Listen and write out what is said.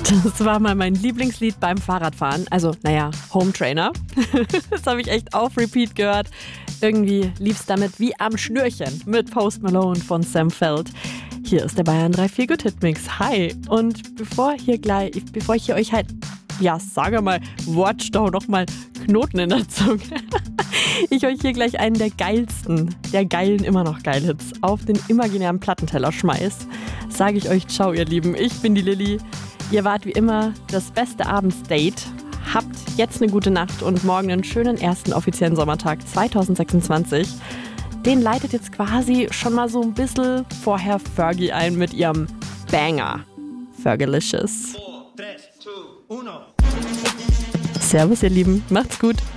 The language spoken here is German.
Das war mal mein Lieblingslied beim Fahrradfahren. Also, Home Trainer. Das habe ich echt auf Repeat gehört. Irgendwie lief es damit wie am Schnürchen mit Post Malone von Sam Feld. Hier ist der Bayern 3-4 Good Hit Mix. Hi. Und bevor ich hier euch halt, sage mal, Wortstau nochmal Knoten in der Zunge. Ich euch hier gleich einen der geilen immer noch Geil-Hits auf den imaginären Plattenteller schmeiß, sage ich euch ciao, ihr Lieben. Ich bin die Lilly. Ihr wart wie immer das beste Abendsdate. Habt jetzt eine gute Nacht und morgen einen schönen ersten offiziellen Sommertag 2026. Den leitet jetzt quasi schon mal so ein bisschen vorher Fergie ein mit ihrem Banger. Fergalicious. 4, 3, 2, 1. Servus, ihr Lieben. Macht's gut.